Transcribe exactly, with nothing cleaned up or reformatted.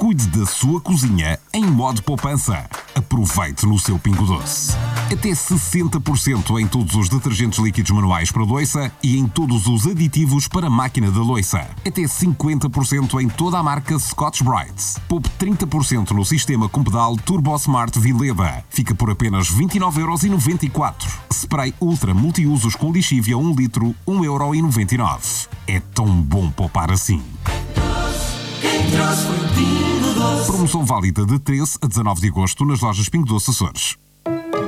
Cuide da sua cozinha em modo poupança. Aproveite no seu Pingo Doce. Até sessenta por cento em todos os detergentes líquidos manuais para louça e em todos os aditivos para máquina da louça. Até cinquenta por cento em toda a marca Scotch-Brite. Poupe trinta por cento no sistema com pedal Turbo Smart Vileda. Fica por apenas vinte e nove euros e noventa e quatro centavos. Spray Ultra Multiusos com lixívia um litro, um euro e noventa e nove centavos. É tão bom poupar assim. Quem trouxe foi o Pingo Doce. Promoção válida de treze a dezanove de agosto nas lojas Pingo Doce Açores.